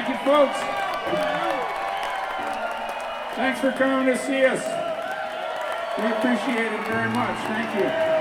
Thank you, folks. Thanks for coming to see us. We appreciate it very much. Thank you.